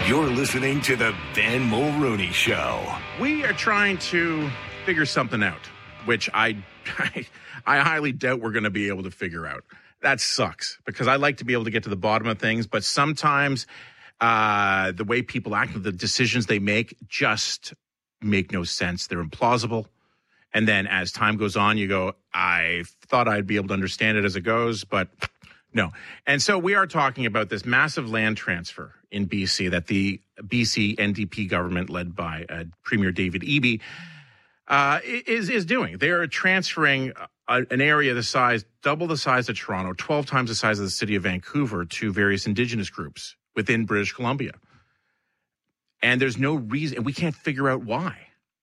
You're listening to the Ben Mulrooney Show. We are trying to figure something out, which I highly doubt we're going to be able to figure out. That sucks because I like to be able to get to the bottom of things, but sometimes the way people act, the decisions they make just make no sense. They're implausible. And then as time goes on, you go, I thought I'd be able to understand it as it goes, but no. And so we are talking about this massive land transfer in BC that the BC NDP government, led by Premier David Eby, is doing. They are transferring an area the size, double the size of Toronto, 12 times the size of the city of Vancouver, to various Indigenous groups within British Columbia. And there's no reason, and we can't figure out why.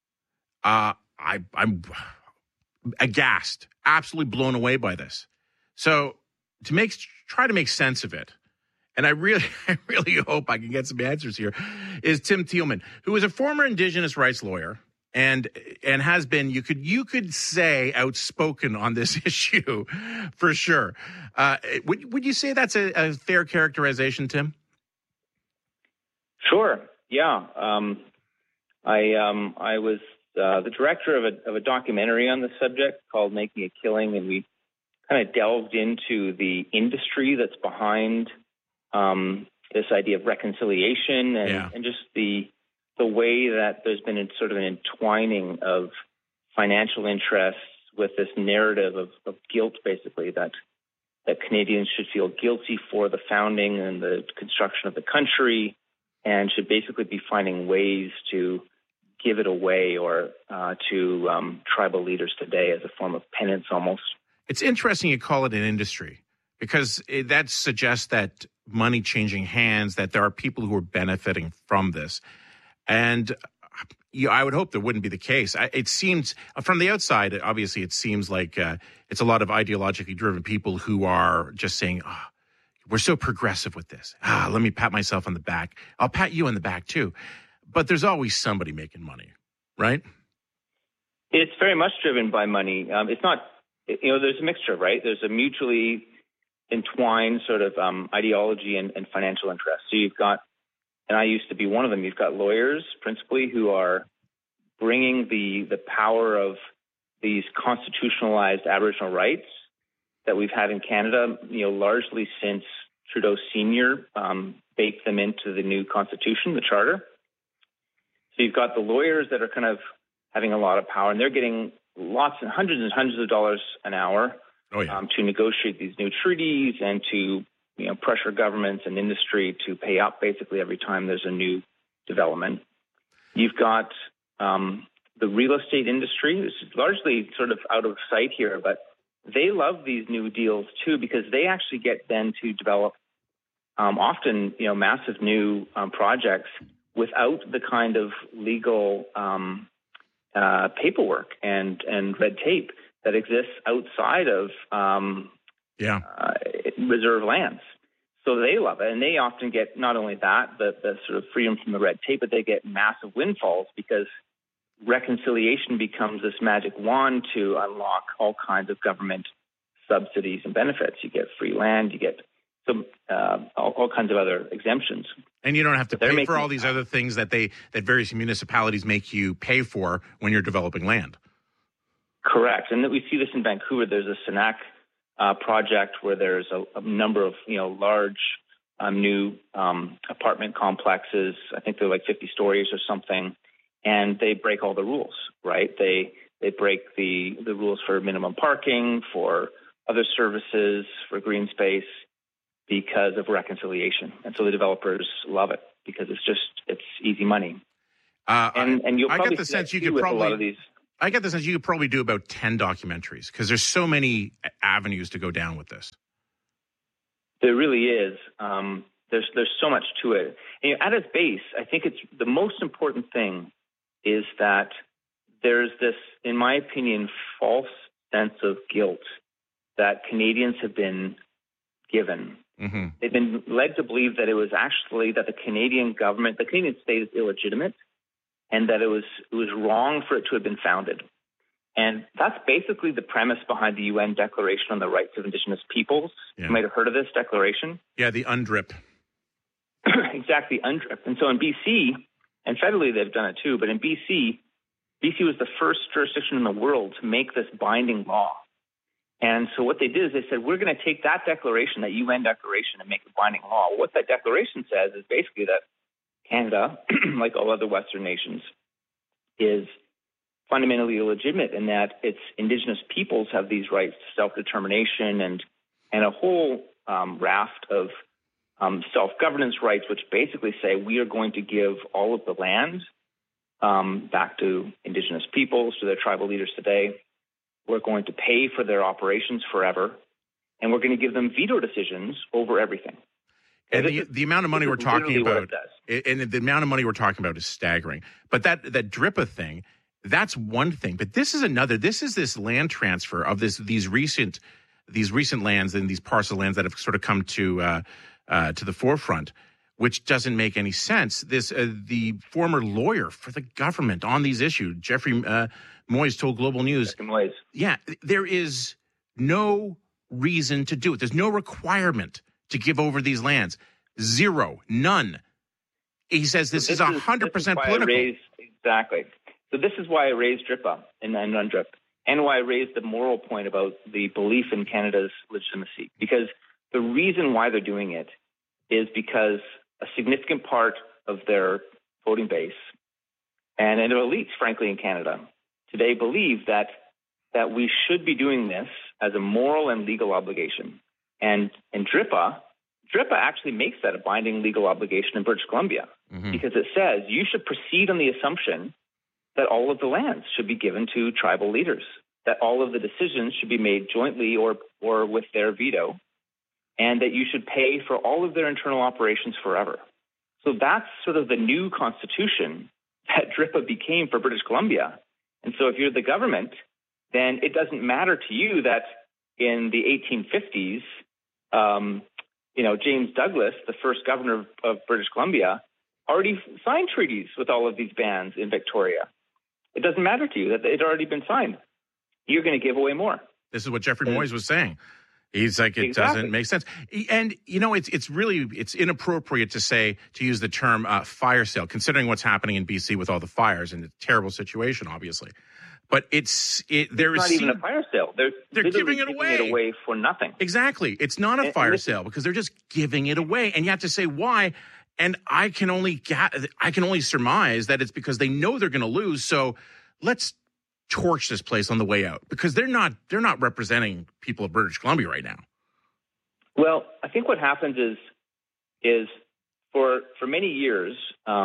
I'm aghast, absolutely blown away by this. So try to make sense of it, and I really hope I can get some answers here, is Tim Thielman, who is a former Indigenous rights lawyer and has been, you could say, outspoken on this issue for sure. Would you say that's a fair characterization, Tim? Sure. Yeah. I was the director of a documentary on the subject called Making a Killing, and we kind of delved into the industry that's behind this idea of reconciliation and just the way that there's been sort of an entwining of financial interests with this narrative of guilt, basically, that Canadians should feel guilty for the founding and the construction of the country and should basically be finding ways to give it away or to tribal leaders today as a form of penance almost. It's interesting you call it an industry because that suggests that money changing hands, that there are people who are benefiting from this. And I would hope that wouldn't be the case. It seems from the outside, obviously, it seems like it's a lot of ideologically driven people who are just saying, oh, we're so progressive with this. Let me pat myself on the back. I'll pat you on the back, too. But there's always somebody making money, right? It's very much driven by money. It's not, there's a mixture, right? There's a mutually entwined sort of ideology and financial interest. So you've got, and I used to be one of them, you've got lawyers principally who are bringing the power of these constitutionalized Aboriginal rights that we've had in Canada, largely since Trudeau Sr. Baked them into the new constitution, the charter. So you've got the lawyers that are kind of having a lot of power, and they're getting lots and hundreds of dollars an hour to negotiate these new treaties and to pressure governments and industry to pay up basically every time there's a new development. You've got the real estate industry, which is largely sort of out of sight here, but they love these new deals too because they actually get then to develop often massive new projects without the kind of legal paperwork and red tape that exists outside of reserve lands. So they love it, and they often get not only that, the sort of freedom from the red tape, but they get massive windfalls because reconciliation becomes this magic wand to unlock all kinds of government subsidies and benefits. You get free land, you get all kinds of other exemptions. And you don't have to pay for all these other things that various municipalities make you pay for when you're developing land. Correct. And we see this in Vancouver. There's a Senac project where there's a number of large new apartment complexes. I think they're like 50 stories or something, and they break all the rules, right? They break the rules for minimum parking, for other services, for green space, because of reconciliation. And so the developers love it because it's easy money. And you'll probably I get the sense you could probably do about 10 documentaries because there's so many avenues to go down with this. There really is. There's so much to it. And at its base, I think it's the most important thing is that there's this, in my opinion, false sense of guilt that Canadians have been given. Mm-hmm. They've been led to believe that it was actually that the Canadian government, the Canadian state is illegitimate, and that it was wrong for it to have been founded. And that's basically the premise behind the UN Declaration on the Rights of Indigenous Peoples. Yeah. You might have heard of this declaration. Yeah, the UNDRIP. exactly UNDRIP. And so in BC, and federally they've done it too, but in BC was the first jurisdiction in the world to make this binding law. And so what they did is they said, we're going to take that declaration, that UN declaration, and make it binding law. What that declaration says is basically that Canada, like all other Western nations, is fundamentally illegitimate in that its Indigenous peoples have these rights to self-determination and a whole raft of self-governance rights, which basically say we are going to give all of the land back to Indigenous peoples, to their tribal leaders today. We're going to pay for their operations forever, and we're going to give them veto decisions over everything. And the amount of money we're talking about, and the amount of money we're talking about is staggering. But that DRIPA thing, that's one thing. But this is another. This is this land transfer of these recent lands and these parcel lands that have sort of come to the forefront, which doesn't make any sense. The former lawyer for the government on these issues, Jeffrey Moyes, told Global News, yeah, there is no reason to do it. There's no requirement to give over these lands. Zero. None. He says this is 100% political. Exactly. So this is why I raised DRIPA and UNDRIP, and why I raised the moral point about the belief in Canada's legitimacy. Because the reason why they're doing it is because a significant part of their voting base and their elites, frankly, in Canada today believe that we should be doing this as a moral and legal obligation. And DRIPA actually makes that a binding legal obligation in British Columbia, because it says you should proceed on the assumption that all of the lands should be given to tribal leaders, that all of the decisions should be made jointly or with their veto, and that you should pay for all of their internal operations forever. So that's sort of the new constitution that DRIPA became for British Columbia. And so if you're the government, then it doesn't matter to you that in the 1850s, James Douglas, the first governor of British Columbia, already signed treaties with all of these bands in Victoria. It doesn't matter to you that it had already been signed. You're going to give away more. This is what Jeffrey Moyes was saying. He's like, it doesn't make sense. And, it's inappropriate to use the term fire sale, considering what's happening in BC with all the fires and the terrible situation, obviously. But it's not even a fire sale. They're giving it away for nothing. Exactly. It's not a fire sale because they're just giving it away. And you have to say why. And I can only surmise that it's because they know they're going to lose. So let's torch this place on the way out, because they're not representing people of British Columbia right now. Well, I think what happens is for many years,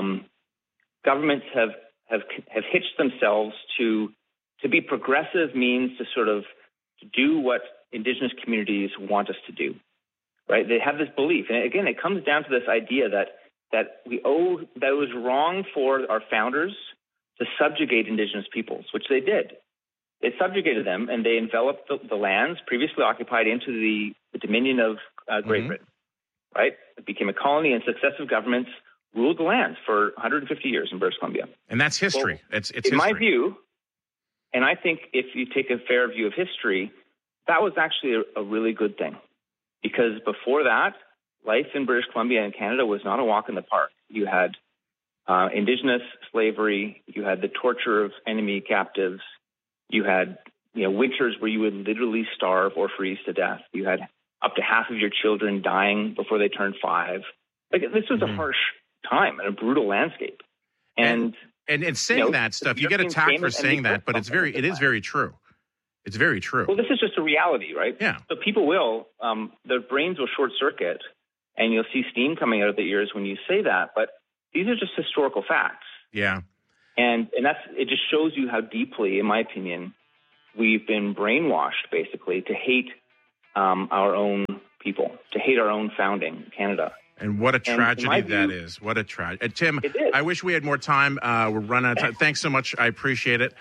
governments have hitched themselves to be progressive means to sort of do what Indigenous communities want us to do, right? They have this belief, and again, it comes down to this idea that it was wrong for our founders to subjugate Indigenous peoples, which they did. They subjugated them, and they enveloped the lands previously occupied into the dominion of Great Britain, right? It became a colony, and successive governments ruled the lands for 150 years in British Columbia. And that's history. Well, it's in history. my view, and I think if you take a fair view of history, that was actually a really good thing. Because before that, life in British Columbia and Canada was not a walk in the park. You had Indigenous slavery, you had the torture of enemy captives, you had winters where you would literally starve or freeze to death. You had up to half of your children dying before they turned 5. Like, this was a harsh time and a brutal landscape. And saying that stuff, you get attacked for saying that, but it is very true. It's very true. Well, this is just a reality, right? Yeah. So people will, their brains will short circuit, and you'll see steam coming out of their ears when you say that. But these are just historical facts. Yeah. And it just shows you how deeply, in my opinion, we've been brainwashed, basically, to hate our own people, to hate our own founding, Canada. And what a tragedy that is. What a tragedy. Tim, I wish we had more time. We're running out of time. Thanks so much. I appreciate it.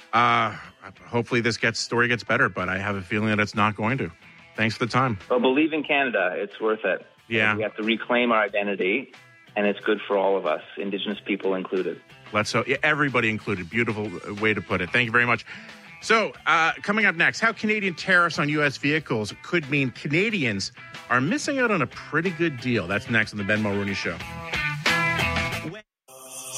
Hopefully this story gets better, but I have a feeling that it's not going to. Thanks for the time. Well, believe in Canada. It's worth it. Yeah. We have to reclaim our identity, and it's good for all of us, Indigenous people included. Everybody included. Beautiful way to put it. Thank you very much. So, coming up next, how Canadian tariffs on U.S. vehicles could mean Canadians are missing out on a pretty good deal. That's next on the Ben Mulroney Show.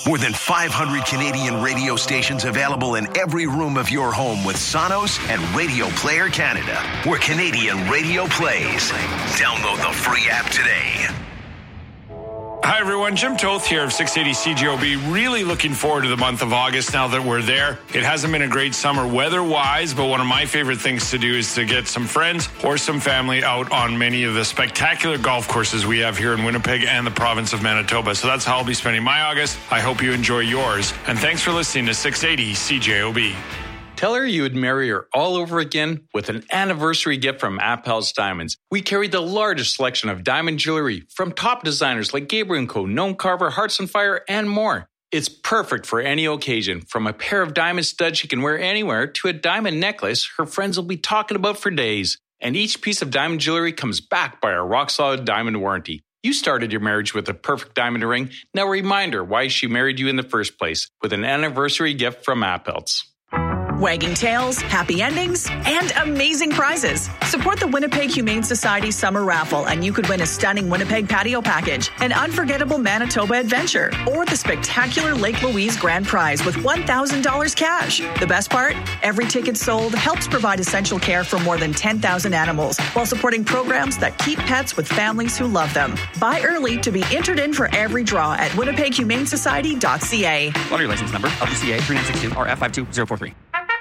More than 500 Canadian radio stations available in every room of your home with Sonos and Radio Player Canada, where Canadian radio plays. Download the free app today. Hi, everyone. Jim Toth here of 680 CJOB. Really looking forward to the month of August now that we're there. It hasn't been a great summer weather-wise, but one of my favorite things to do is to get some friends or some family out on many of the spectacular golf courses we have here in Winnipeg and the province of Manitoba. So that's how I'll be spending my August. I hope you enjoy yours. And thanks for listening to 680 CJOB. Tell her you would marry her all over again with an anniversary gift from Appel's Diamonds. We carry the largest selection of diamond jewelry from top designers like Gabriel & Co., Gnome Carver, Hearts on Fire, and more. It's perfect for any occasion, from a pair of diamond studs she can wear anywhere to a diamond necklace her friends will be talking about for days. And each piece of diamond jewelry comes backed by our rock-solid diamond warranty. You started your marriage with a perfect diamond ring. Now remind her why she married you in the first place with an anniversary gift from Appel's. Wagging tails, happy endings, and amazing prizes. Support the Winnipeg Humane Society Summer Raffle and you could win a stunning Winnipeg patio package, an unforgettable Manitoba adventure, or the spectacular Lake Louise Grand Prize with $1,000 cash. The best part? Every ticket sold helps provide essential care for more than 10,000 animals while supporting programs that keep pets with families who love them. Buy early to be entered in for every draw at winnipeghumanesociety.ca. Lottery license number, LGCA 3962 RF52043.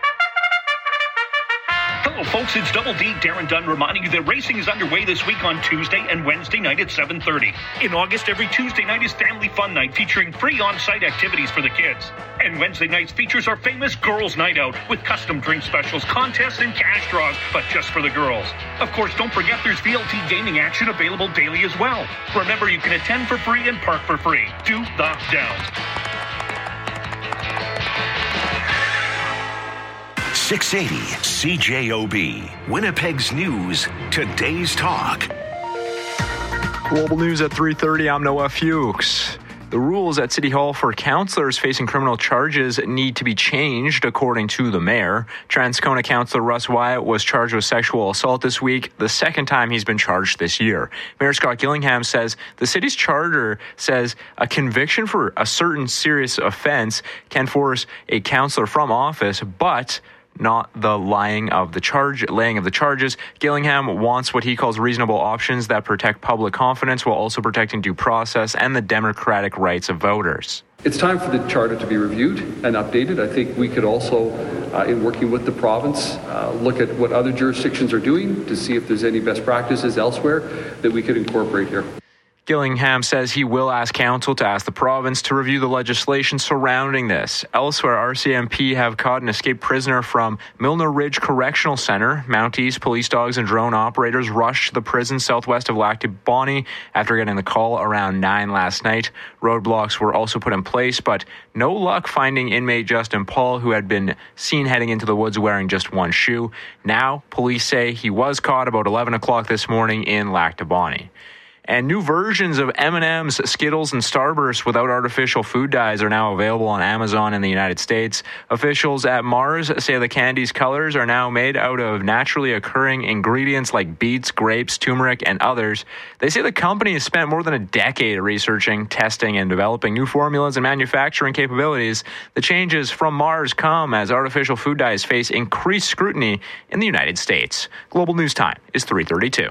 Hello, folks. It's Double D, Darren Dunn, reminding you that racing is underway this week on Tuesday and Wednesday night at 7:30. In August, every Tuesday night is Family Fun Night, featuring free on-site activities for the kids. And Wednesday nights features our famous Girls' Night Out with custom drink specials, contests, and cash draws, but just for the girls. Of course, don't forget there's VLT gaming action available daily as well. Remember, you can attend for free and park for free. Do the Downs. 680 CJOB, Winnipeg's news, today's talk. Global news at 3:30. I'm Noah Fuchs. The rules at City Hall for councillors facing criminal charges need to be changed, according to the mayor. Transcona councillor Russ Wyatt was charged with sexual assault this week, the second time he's been charged this year. Mayor Scott Gillingham says the city's charter says a conviction for a certain serious offense can force a councillor from office, but not the laying of the charges. Gillingham wants what he calls reasonable options that protect public confidence while also protecting due process and the democratic rights of voters. It's time for the charter to be reviewed and updated. I think we could also, in working with the province, look at what other jurisdictions are doing to see if there's any best practices elsewhere that we could incorporate here. Gillingham says he will ask council to ask the province to review the legislation surrounding this. Elsewhere, RCMP have caught an escaped prisoner from Milner Ridge Correctional Center. Mounties, police dogs, and drone operators rushed the prison southwest of Lac du Bonnet after getting the call around 9 last night. Roadblocks were also put in place, but no luck finding inmate Justin Paul, who had been seen heading into the woods wearing just one shoe. Now, police say he was caught about 11 o'clock this morning in Lac du Bonnet. And new versions of M&M's, Skittles, and Starburst without artificial food dyes are now available on Amazon in the United States. Officials at Mars say the candy's colors are now made out of naturally occurring ingredients like beets, grapes, turmeric, and others. They say the company has spent more than a decade researching, testing, and developing new formulas and manufacturing capabilities. The changes from Mars come as artificial food dyes face increased scrutiny in the United States. Global News Time is 3:32.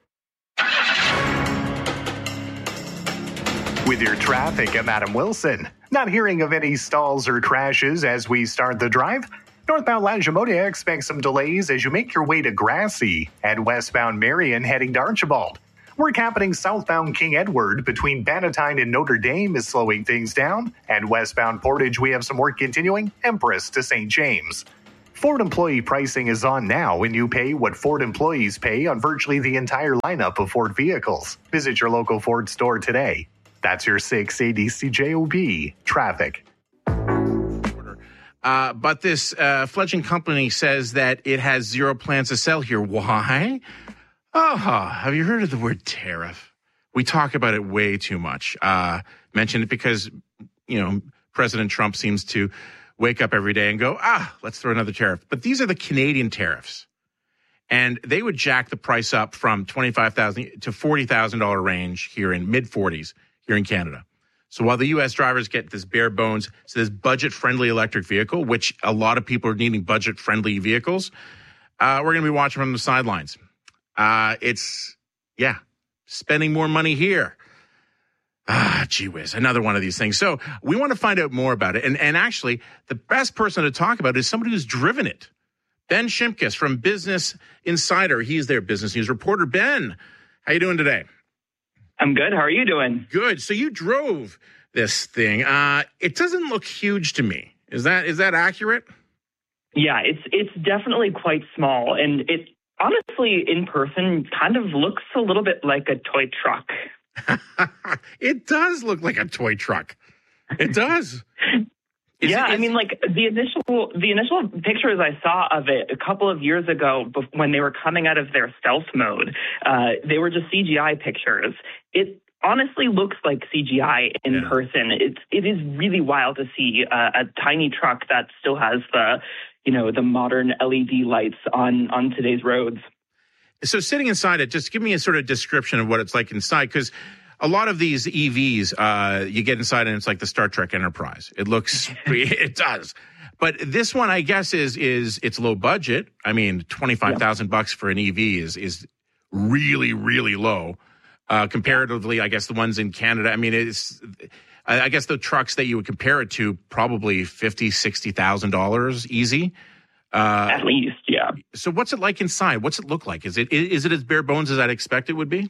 With your traffic, I'm Adam Wilson. Not hearing of any stalls or crashes as we start the drive. Northbound Lagimota expect some delays as you make your way to Grassy, and westbound Marion heading to Archibald. Work happening southbound King Edward between Bannatyne and Notre Dame is slowing things down, and westbound Portage we have some work continuing, Empress to St. James. Ford employee pricing is on now when you pay what Ford employees pay on virtually the entire lineup of Ford vehicles. Visit your local Ford store today. That's your 680 CJOB traffic. But this fledgling company says that it has zero plans to sell here. Why? Have you heard of the word tariff? We talk about it way too much. Mention it because, President Trump seems to wake up every day and go, let's throw another tariff. But these are the Canadian tariffs. And they would jack the price up from $25,000 to $40,000 range here in mid-40s here in Canada. So while the U.S. drivers get this bare bones, so this budget-friendly electric vehicle, which a lot of people are needing budget-friendly vehicles, we're going to be watching from the sidelines. Spending more money here. Gee whiz, another one of these things. So we want to find out more about it. And actually, the best person to talk about is somebody who's driven it. Ben Shimkus from Business Insider. He's their business news reporter. Ben, how you doing today? I'm good. How are you doing? Good. So you drove this thing. It doesn't look huge to me. Is that accurate? Yeah, it's definitely quite small, and it honestly in person kind of looks a little bit like a toy truck. It does look like a toy truck. It does. I mean, like the initial pictures I saw of it a couple of years ago when they were coming out of their stealth mode, they were just CGI pictures. It honestly looks like CGI in person. It is really wild to see a tiny truck that still has the modern LED lights on today's roads. So sitting inside it, just give me a sort of description of what it's like inside, because a lot of these EVs, you get inside and it's like the Star Trek Enterprise. It looks, it does. But this one, I guess, is it's low budget. I mean, $25,000 for an EV is really, really low comparatively. I guess the ones in Canada. I mean, I guess the trucks that you would compare it to probably $50,000-$60,000 easy. At least, yeah. So what's it like inside? What's it look like? Is it as bare bones as I'd expect it would be?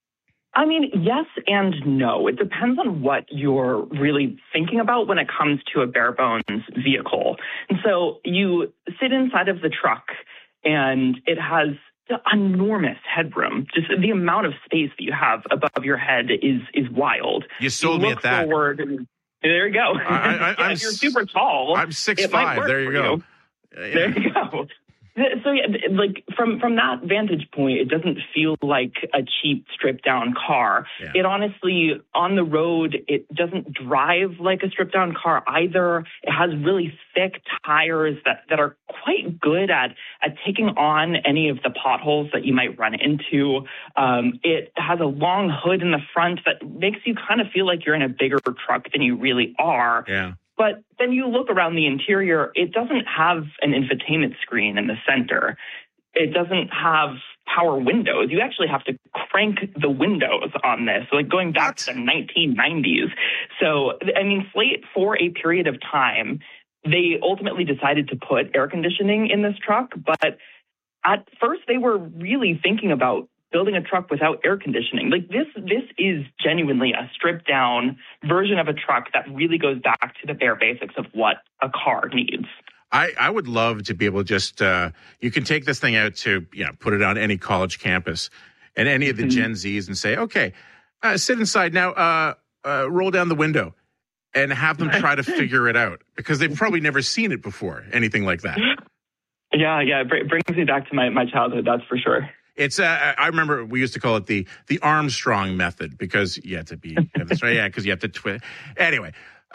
I mean, yes and no. It depends on what you're really thinking about when it comes to a bare bones vehicle. And so you sit inside of the truck and it has enormous headroom. Just the amount of space that you have above your head is wild. You sold me at that. Forward and there you go. You're super tall. I'm 6'5". There you go. There you go. So yeah, like from that vantage point, it doesn't feel like a cheap stripped down car. Yeah. It honestly, on the road, it doesn't drive like a stripped down car either. It has really thick tires that are quite good at taking on any of the potholes that you might run into. It has a long hood in the front that makes you kind of feel like you're in a bigger truck than you really are. Yeah. But then you look around the interior, it doesn't have an infotainment screen in the center. It doesn't have power windows. You actually have to crank the windows on this, like going back to the 1990s. So, I mean, Slate, for a period of time, they ultimately decided to put air conditioning in this truck. But at first, they were really thinking about building a truck without air conditioning. Like this is genuinely a stripped down version of a truck that really goes back to the bare basics of what a car needs. I would love to be able to just, you can take this thing out to, put it on any college campus and any of the Gen Zs and say, okay, sit inside now, roll down the window and have them try to figure it out because they've probably never seen it before, anything like that. Yeah, it brings me back to my childhood, that's for sure. It's I remember we used to call it the Armstrong method because you had to be because you have to twist. Anyway,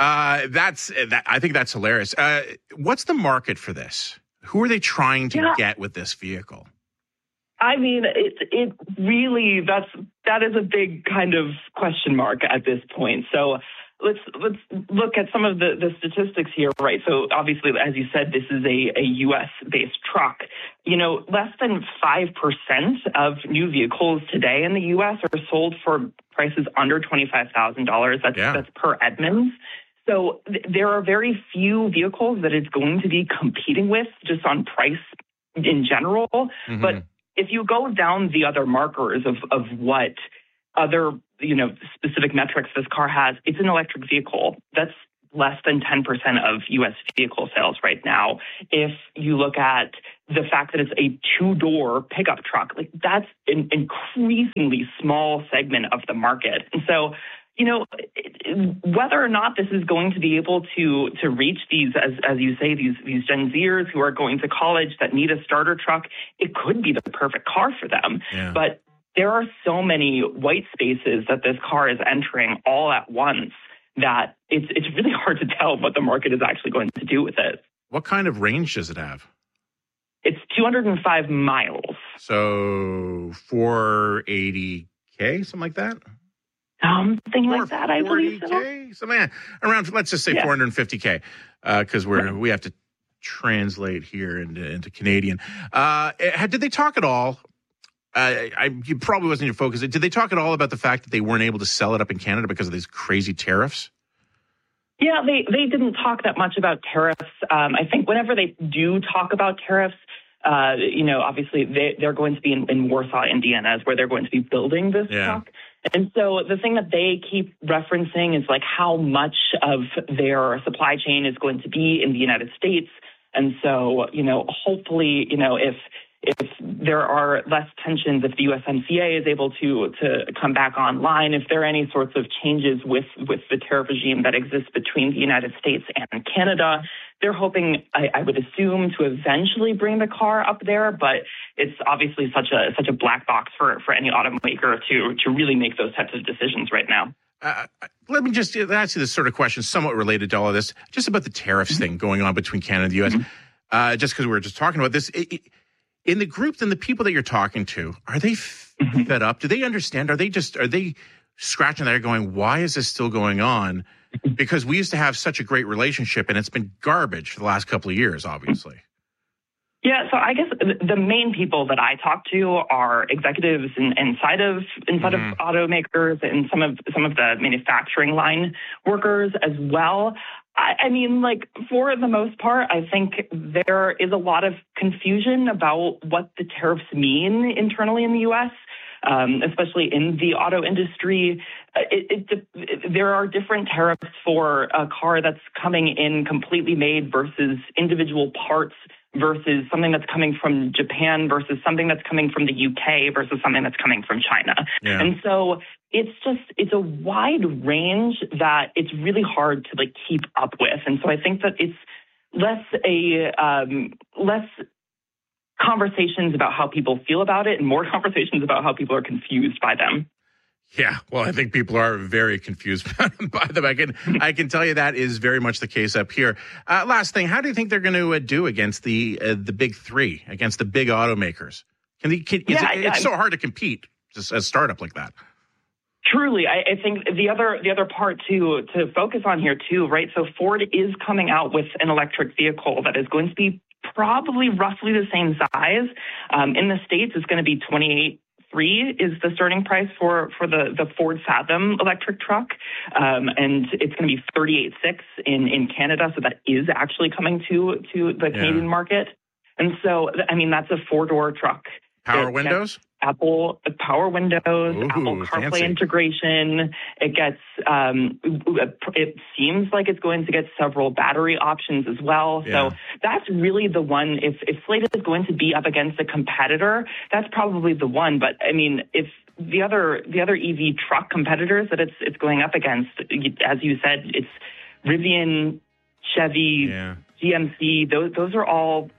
I think that's hilarious. What's the market for this? Who are they trying to get with this vehicle? I mean, it really that is a big kind of question mark at this point. So let's look at some of the statistics here, right? So obviously, as you said, this is a U.S.-based truck. Less than 5% of new vehicles today in the U.S. are sold for prices under $25,000. That's per Edmunds. So there are very few vehicles that it's going to be competing with just on price in general. Mm-hmm. But if you go down the other markers of what other specific metrics this car has, it's an electric vehicle. That's less than 10% of U.S. vehicle sales right now. If you look at the fact that it's a two-door pickup truck, like that's an increasingly small segment of the market. And so, whether or not this is going to be able to reach these, as you say, these Gen Zers who are going to college that need a starter truck, it could be the perfect car for them. Yeah. But there are so many white spaces that this car is entering all at once that it's really hard to tell what the market is actually going to do with it. What kind of range does it have? It's 205 miles. So 480K, something like that? Something like that, I believe so. Something around, let's just say $450K, because we have to translate here into Canadian. Did they talk at all? You probably wasn't your focus. Did they talk at all about the fact that they weren't able to sell it up in Canada because of these crazy tariffs? Yeah, they didn't talk that much about tariffs. I think whenever they do talk about tariffs, obviously they're going to be in Warsaw, Indiana, is where they're going to be building this truck. And so the thing that they keep referencing is like how much of their supply chain is going to be in the United States. And so, hopefully, if there are less tensions, if the USMCA is able to come back online, if there are any sorts of changes with the tariff regime that exists between the United States and Canada, they're hoping, I would assume, to eventually bring the car up there. But it's obviously such a black box for any automaker to really make those types of decisions right now. Let me just ask you this sort of question, somewhat related to all of this, just about the tariffs thing going on between Canada and the U.S., just because we were just talking about this. In the group, and the people that you're talking to, are they fed up? Do they understand? Are they scratching their head going, why is this still going on? Because we used to have such a great relationship, and it's been garbage for the last couple of years, obviously. Yeah, so I guess the main people that I talk to are executives inside of automakers and some of the manufacturing line workers as well. I mean, for the most part, I think there is a lot of confusion about what the tariffs mean internally in the U.S., especially in the auto industry. There are different tariffs for a car that's coming in completely made versus individual parts versus something that's coming from Japan versus something that's coming from the UK versus something that's coming from China. Yeah. And so it's a wide range that it's really hard to keep up with. And so I think that it's less conversations about how people feel about it and more conversations about how people are confused by them. Yeah, well, I think people are very confused by them. I can tell you that is very much the case up here. Last thing, how do you think they're going to do against the big three, against the big automakers? It's so hard to compete as a startup like that. Truly, I think the other part to focus on here too, right? So Ford is coming out with an electric vehicle that is going to be probably roughly the same size. In the States, it's going to be $28,300 is the starting price for the Ford Fathom electric truck. And it's going to be $38,600 in Canada. So that is actually coming to the Canadian market. And so, I mean, that's a 4-door truck. Power windows? Apple Power Windows, Apple CarPlay fancy integration. It gets, it seems like it's going to get several battery options as well. Yeah. So that's really the one. If Slate is going to be up against a competitor, that's probably the one. But I mean, if the other EV truck competitors that it's going up against, as you said, it's Rivian, Chevy, GMC. Those are all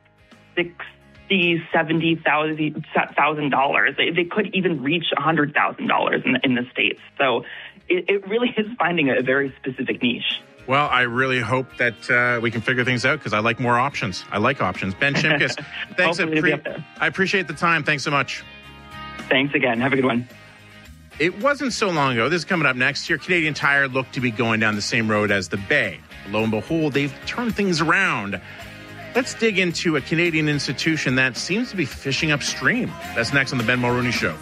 $70,000. They could even reach $100,000 in the States. So it really is finding a very specific niche. Well, I really hope that we can figure things out because I like more options. I like options. Ben Shimkus, thanks. I appreciate the time. Thanks so much. Thanks again. Have a good one. It wasn't so long ago. This is coming up next year. Canadian Tire looked to be going down the same road as the Bay. Lo and behold, they've turned things around. Let's dig into a Canadian institution that seems to be fishing upstream. That's next on the Ben Mulrooney Show.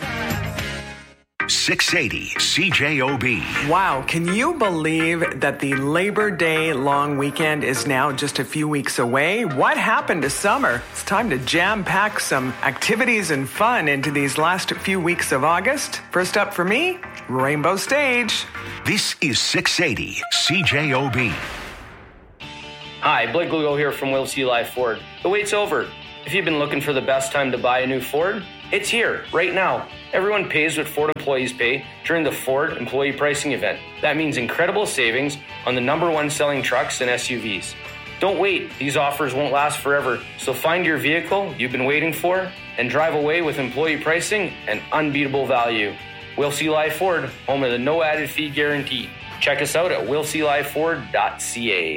680 CJOB. Wow, can you believe that the Labor Day long weekend is now just a few weeks away? What happened to summer? It's time to jam-pack some activities and fun into these last few weeks of August. First up for me, Rainbow Stage. This is 680 CJOB. Hi, Blake Lugo here from Will C. Live Ford. The wait's over. If you've been looking for the best time to buy a new Ford, it's here, right now. Everyone pays what Ford employees pay during the Ford Employee Pricing Event. That means incredible savings on the #1 selling trucks and SUVs. Don't wait. These offers won't last forever. So find your vehicle you've been waiting for and drive away with employee pricing and unbeatable value. Will C. Live Ford, home of the no added fee guarantee. Check us out at willcliveford.ca.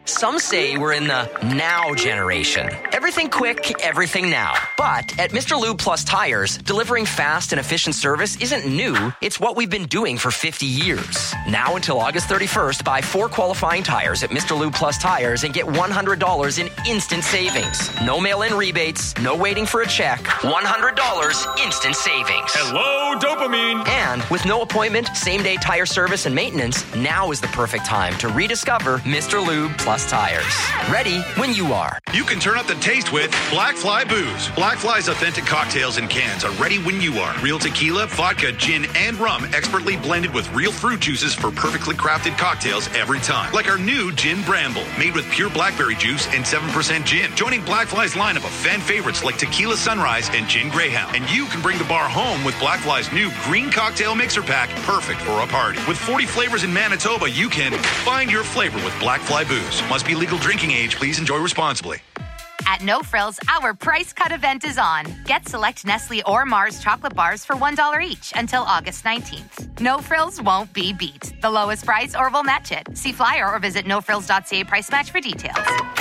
Some say we're in the now generation. Everything quick, everything now. But at Mr. Lube Plus Tires, delivering fast and efficient service isn't new. It's what we've been doing for 50 years. Now until August 31st, buy 4 qualifying tires at Mr. Lube Plus Tires and get $100 in instant savings. No mail-in rebates, no waiting for a check. $100 instant savings. Hello, dopamine. And with no appointment, same-day tire service and maintenance, now is the perfect time to rediscover Mr. Lube Plus Tires. Ready when you are. You can turn up the taste with Black Fly Booze. Black Fly's authentic cocktails and cans are ready when you are. Real tequila, vodka, gin, and rum expertly blended with real fruit juices for perfectly crafted cocktails every time. Like our new Gin Bramble, made with pure blackberry juice and 7% gin. Joining Black Fly's lineup of fan favorites like Tequila Sunrise and Gin Greyhound. And you can bring the bar home with Black Fly's new Green Cocktail Mixer Pack, perfect for a party. With 40 flavors in Manitoba, you can find your flavor with Black Fly Booze. Must be legal drinking age. Please enjoy responsibly. At No Frills, our price cut event is on. Get select Nestle or Mars chocolate bars for $1 each until August 19th. No Frills won't be beat. The lowest price or we'll match it. See flyer or visit nofrills.ca price match for details.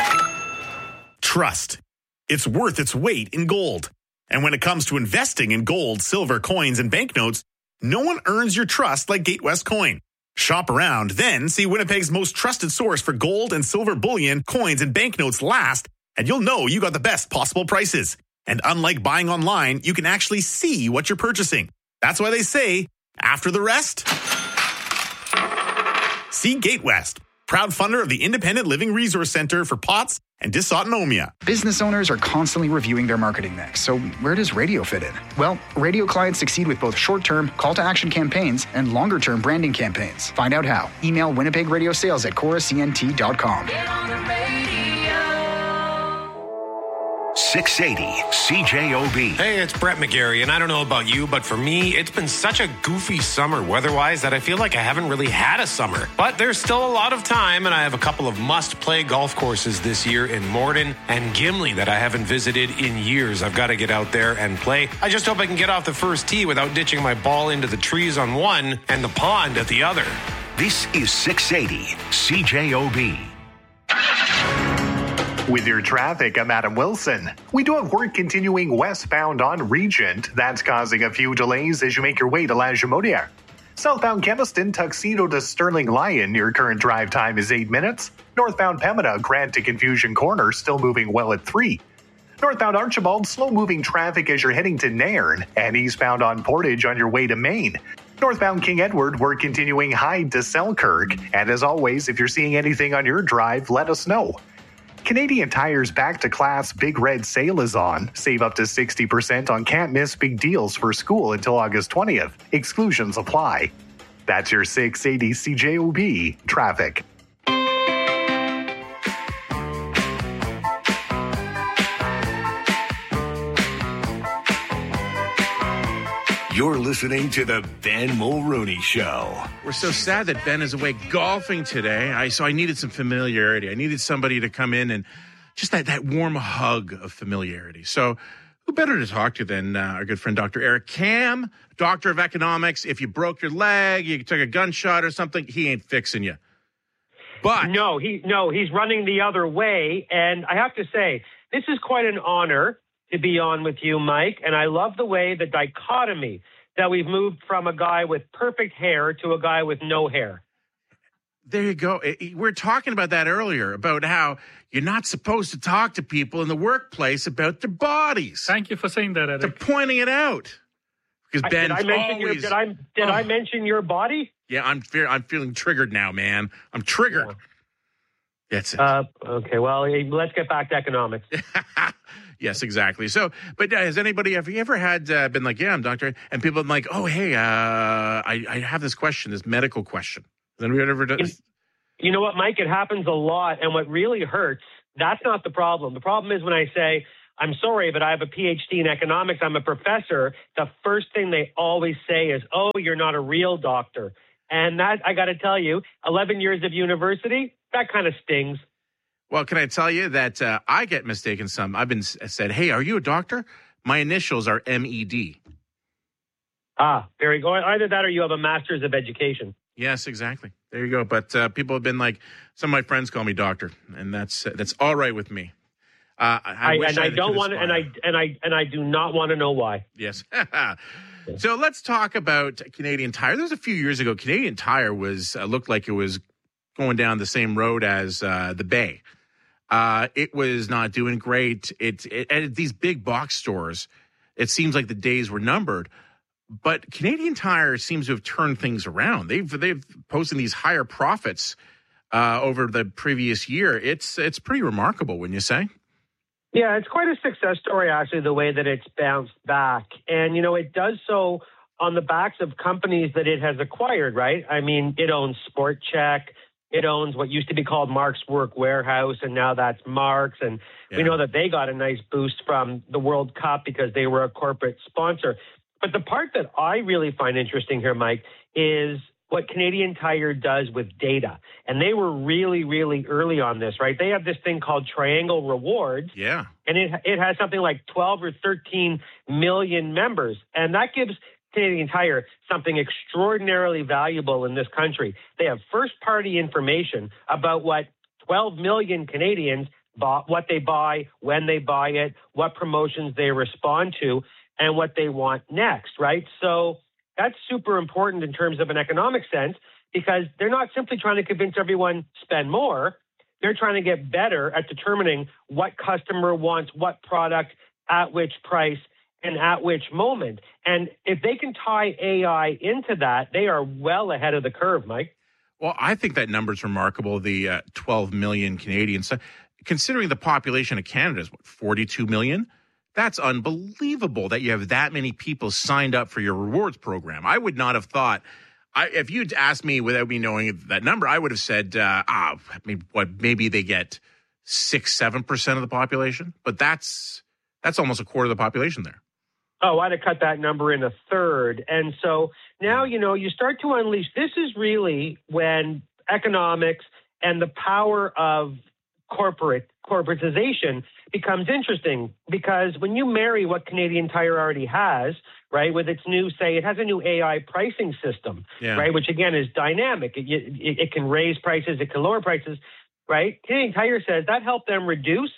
Trust. It's worth its weight in gold. And when it comes to investing in gold, silver, coins, and banknotes, no one earns your trust like Gatewest Coin. Shop around, then see Winnipeg's most trusted source for gold and silver bullion, coins, and banknotes last, and you'll know you got the best possible prices. And unlike buying online, you can actually see what you're purchasing. That's why they say, after the rest, see Gatewest, proud funder of the Independent Living Resource Center for POTS and dysautonomia. Business owners are constantly reviewing their marketing mix, so where does radio fit in? Well, radio clients succeed with both short-term call-to-action campaigns and longer-term branding campaigns. Find out how. Email winnipegradiosales@coruscnt.com. 680 CJOB. Hey, it's Brett McGarry, and I don't know about you, but for me, it's been such a goofy summer weather-wise that I feel like I haven't really had a summer. But there's still a lot of time, and I have a couple of must-play golf courses this year in Morden and Gimli that I haven't visited in years. I've got to get out there and play. I just hope I can get off the first tee without ditching my ball into the trees on one and the pond at the other. This is 680 CJOB. With your traffic, I'm Adam Wilson. We do have work continuing westbound on Regent. That's causing a few delays as you make your way to La Jamodière. Southbound Kemiston, Tuxedo to Sterling Lyon. Your current drive time is 8 minutes. Northbound Pembina, Grant to Confusion Corner, still moving well at 3. Northbound Archibald, slow-moving traffic as you're heading to Nairn. And eastbound on Portage on your way to Maine. Northbound King Edward, we're continuing Hyde to Selkirk. And as always, if you're seeing anything on your drive, let us know. Canadian Tire's Back to Class Big Red Sale is on. Save up to 60% on can't miss big deals for school until August 20th. Exclusions apply. That's your 680 CJOB traffic. You're listening to the Ben Mulrooney Show. We're so sad that Ben is away golfing today. So I needed some familiarity. I needed somebody to come in and just that warm hug of familiarity. So who better to talk to than our good friend Dr. Eric Kam, doctor of economics. If you broke your leg, you took a gunshot or something, he ain't fixing you. But he's running the other way. And I have to say, this is quite an honor to be on with you, Mike. And I love the way the dichotomy that we've moved from a guy with perfect hair to a guy with no hair. There you go. We were talking about that earlier, about how you're not supposed to talk to people in the workplace about their bodies. Thank you for saying that, Eric. They're pointing it out. Because Ben, did I mention your body? Yeah, I'm feeling triggered now, man. I'm triggered. Yeah. That's it. Okay, well, let's get back to economics. Yes, exactly. So, but have you ever had been like, yeah, I'm doctor, and people have been like, oh, hey, I have this question, this medical question. Has anybody ever done this? You know what, Mike? It happens a lot, and what really hurts, that's not the problem. The problem is when I say, I'm sorry, but I have a PhD in economics, I'm a professor, the first thing they always say is, oh, you're not a real doctor. And that, I got to tell you, 11 years of university, that kind of stings. Well, can I tell you that I get mistaken some. I've been said, hey, are you a doctor? My initials are MED. Ah, very good. Either that or you have a master's of education. Yes, exactly. There you go. But people have been like, some of my friends call me doctor, and that's all right with me. I do not want to know why. Yes. So let's talk about Canadian Tire. There was a few years ago, Canadian Tire was looked like it was going down the same road as the Bay. It was not doing great. At these big box stores, it seems like the days were numbered. But Canadian Tire seems to have turned things around. They've posted these higher profits over the previous year. It's pretty remarkable, wouldn't you say? Yeah, it's quite a success story, actually, the way that it's bounced back. And, it does so on the backs of companies that it has acquired, right? I mean, it owns Sport Check. It owns what used to be called Mark's Work Warehouse, and now that's Mark's. And we know that they got a nice boost from the World Cup because they were a corporate sponsor. But the part that I really find interesting here, Mike, is what Canadian Tire does with data. And they were really, really early on this, right? They have this thing called Triangle Rewards. Yeah. And it has something like 12 or 13 million members. And that gives Canadian Tire something extraordinarily valuable in this country. They have first-party information about what 12 million Canadians bought, what they buy, when they buy it, what promotions they respond to, and what they want next, right? So that's super important in terms of an economic sense because they're not simply trying to convince everyone spend more. They're trying to get better at determining what customer wants what product at which price and at which moment. And if they can tie AI into that, they are well ahead of the curve, Mike. Well, I think that number's remarkable, the 12 million Canadians. Considering the population of Canada is, 42 million? That's unbelievable that you have that many people signed up for your rewards program. I would not have thought, if you'd asked me without me knowing that number, I would have said, maybe they get 6-7% of the population. But that's almost a quarter of the population there. Oh, I'd have cut that number in a third. And so now, you start to unleash. This is really when economics and the power of corporatization becomes interesting, because when you marry what Canadian Tire already has, right, with its new, it has a new AI pricing system, right, which again is dynamic. It can raise prices, it can lower prices, right? Canadian Tire says that helped them reduce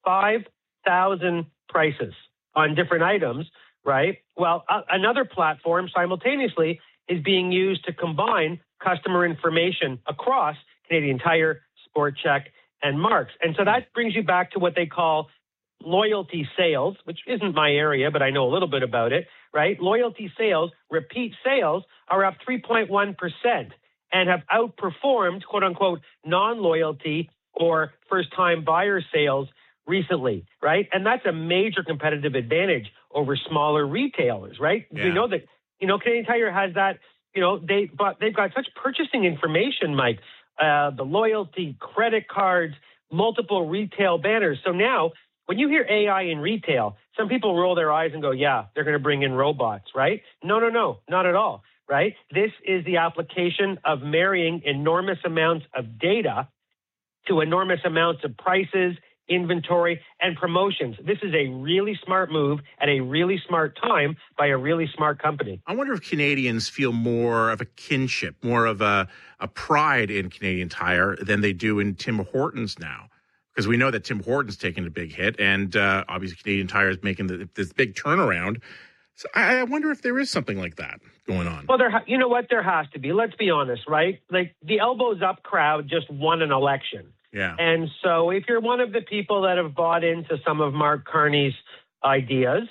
5,000 prices on different items, right? Well, another platform simultaneously is being used to combine customer information across Canadian Tire, Sport Check, and Mark's. And so that brings you back to what they call loyalty sales, which isn't my area, but I know a little bit about it, right? Loyalty sales, repeat sales, are up 3.1% and have outperformed, quote unquote, non-loyalty or first-time buyer sales recently, right? And that's a major competitive advantage over smaller retailers, right? Yeah. We know that, Canadian Tire has that, they've got such purchasing information, Mike, the loyalty, credit cards, multiple retail banners. So now when you hear AI in retail, some people roll their eyes and go, yeah, they're going to bring in robots, right? No, not at all, right? This is the application of marrying enormous amounts of data to enormous amounts of prices, inventory, and promotions. This is a really smart move at a really smart time by a really smart company. I wonder if Canadians feel more of a kinship, more of a pride in Canadian Tire than they do in Tim Hortons now. Because we know that Tim Hortons taking a big hit, and obviously Canadian Tire is making this big turnaround. So I wonder if there is something like that going on. Well, you know what? There has to be. Let's be honest, right? Like the elbows up crowd just won an election. Yeah. And so if you're one of the people that have bought into some of Mark Carney's ideas,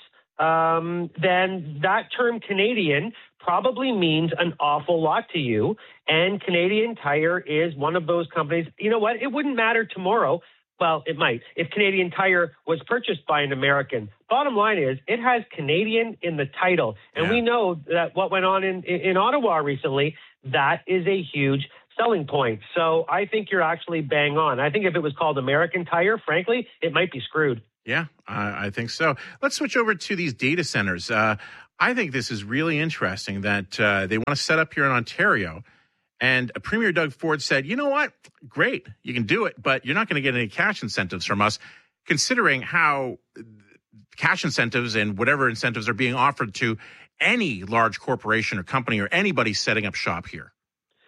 then that term Canadian probably means an awful lot to you. And Canadian Tire is one of those companies. You know what? It wouldn't matter tomorrow. Well, it might. If Canadian Tire was purchased by an American, bottom line is it has Canadian in the title. And we know that what went on in Ottawa recently, that is a huge selling point. So I think you're actually bang on. I think if it was called American Tire, frankly, it might be screwed. Yeah, I think so. Let's switch over to these data centers. I think this is really interesting that they want to set up here in Ontario. And Premier Doug Ford said, you know what? Great, you can do it, but you're not going to get any cash incentives from us, considering how cash incentives and whatever incentives are being offered to any large corporation or company or anybody setting up shop here.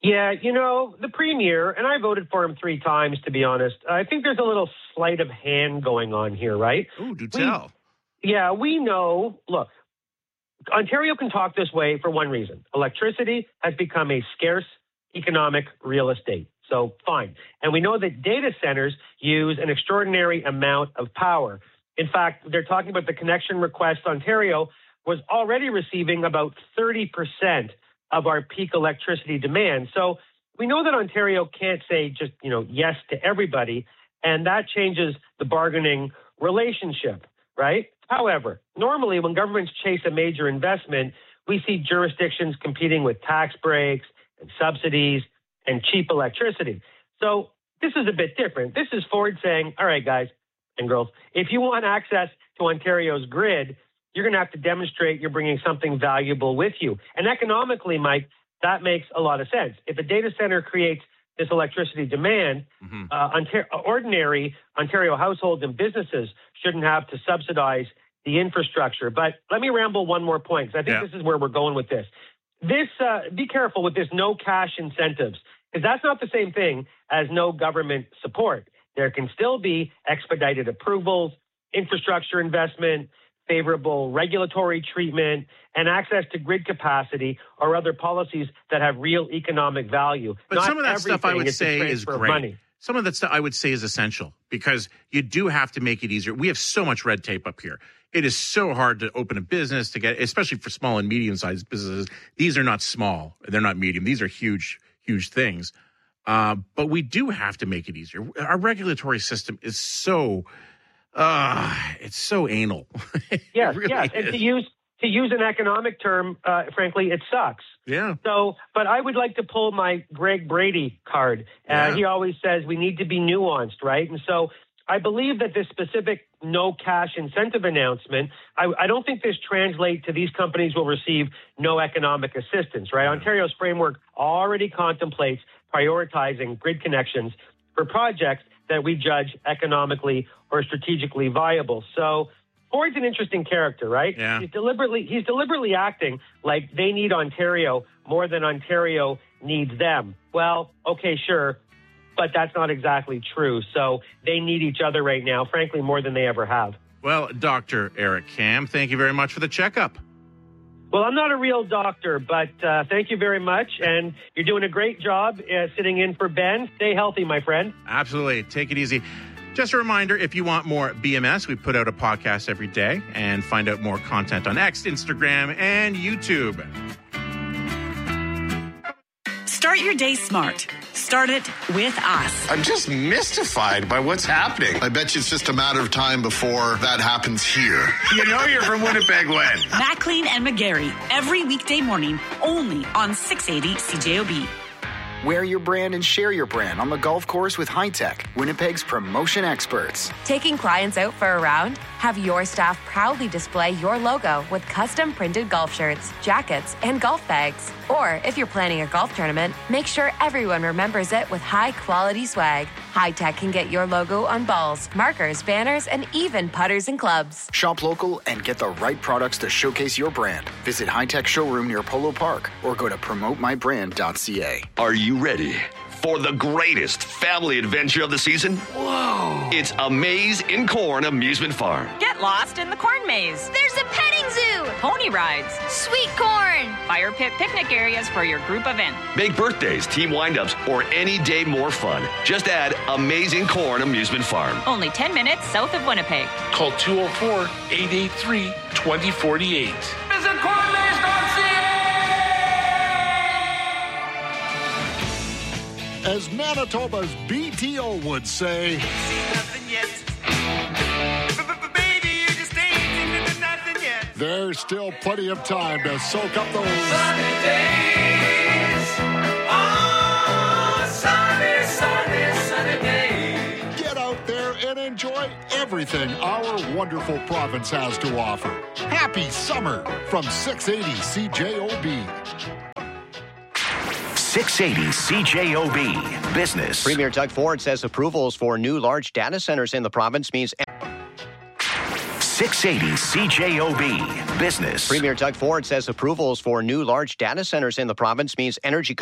Yeah, the premier, and I voted for him 3 times, to be honest. I think there's a little sleight of hand going on here, right? Ooh, do tell. We know, look, Ontario can talk this way for one reason. Electricity has become a scarce economic real estate. So fine. And we know that data centers use an extraordinary amount of power. In fact, they're talking about the connection request. Ontario was already receiving about 30% of our peak electricity demand. So we know that Ontario can't say just, yes to everybody, and that changes the bargaining relationship, right? However, normally when governments chase a major investment, we see jurisdictions competing with tax breaks and subsidies and cheap electricity. So this is a bit different. This is Ford saying, all right, guys and girls, if you want access to Ontario's grid, you're going to have to demonstrate you're bringing something valuable with you. And economically, Mike, that makes a lot of sense. If a data center creates this electricity demand, ordinary Ontario households and businesses shouldn't have to subsidize the infrastructure. But let me ramble one more point, because I think this is where we're going with this. Be careful with this no cash incentives, because that's not the same thing as no government support. There can still be expedited approvals, infrastructure investment, favorable regulatory treatment, and access to grid capacity or other policies that have real economic value. But not some of that stuff I would say is great. Money. Some of that stuff I would say is essential, because you do have to make it easier. We have so much red tape up here. It is so hard to open a business, to get, especially for small and medium-sized businesses. These are not small. They're not medium. These are huge, huge things. But we do have to make it easier. Our regulatory system is so... it's so anal. Yes, really yes. And to use an economic term, frankly, it sucks. Yeah. So, but I would like to pull my Greg Brady card. He always says we need to be nuanced, right? And so I believe that this specific no cash incentive announcement, I don't think this translates to these companies will receive no economic assistance, right? Ontario's framework already contemplates prioritizing grid connections for projects that we judge economically or strategically viable. So Ford's an interesting character, right? Yeah. He's deliberately acting like they need Ontario more than Ontario needs them. Well, okay, sure, but that's not exactly true. So they need each other right now, frankly, more than they ever have. Well, Dr. Eric Kam, thank you very much for the checkup. Well, I'm not a real doctor, but thank you very much. And you're doing a great job sitting in for Ben. Stay healthy, my friend. Absolutely. Take it easy. Just a reminder, if you want more BMS, we put out a podcast every day, and find out more content on X, Instagram, and YouTube. Start your day smart. Start it with us. I'm just mystified by what's happening. I bet you it's just a matter of time before that happens here. You know you're from Winnipeg when? Maclean and McGarry, every weekday morning, only on 680 CJOB. Wear your brand and share your brand on the golf course with High-Tech, Winnipeg's promotion experts. Taking clients out for a round? Have your staff proudly display your logo with custom printed golf shirts, jackets, and golf bags. Or if you're planning a golf tournament, make sure everyone remembers it with high-quality swag. High-Tech can get your logo on balls, markers, banners, and even putters and clubs. Shop local and get the right products to showcase your brand. Visit High-Tech showroom near Polo Park or go to promotemybrand.ca. Are you ready for the greatest family adventure of the season? Whoa! It's A Maze in Corn Amusement Farm. Get lost in the corn maze. There's a petting zoo. Pony rides. Sweet corn. Fire pit picnic areas for your group event. Big birthdays, team windups, or any day more fun. Just add A Maze in Corn Amusement Farm. Only 10 minutes south of Winnipeg. Call 204-883-2048. Visit cornmaze.ca. As Manitoba's BTO would say, there's still plenty of time to soak up those sunny days. Oh, sunny days. Get out there and enjoy everything our wonderful province has to offer. Happy summer from 680 CJOB. 680 CJOB Business. Premier Doug Ford says approvals for new large data centers in the province means 680 CJOB Business. Premier Doug Ford says approvals for new large data centers in the province means energy